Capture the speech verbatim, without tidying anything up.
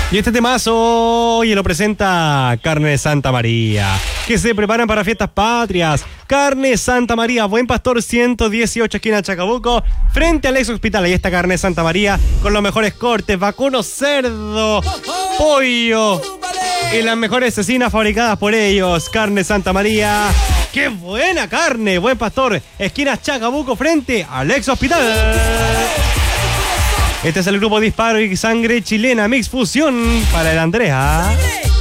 Y este temazo hoy lo presenta Carne de Santa María, que se preparan para fiestas patrias. Carne Santa María, Buen Pastor ciento dieciocho, esquina Chacabuco, frente al ex hospital. Ahí está Carne Santa María con los mejores cortes, vacuno, cerdo, pollo y las mejores cecinas fabricadas por ellos. Carne Santa María, ¡qué buena carne! Buen Pastor, esquina Chacabuco, frente al ex hospital. Este es el grupo Disparo y Sangre Chilena Mix Fusión para el Andrea.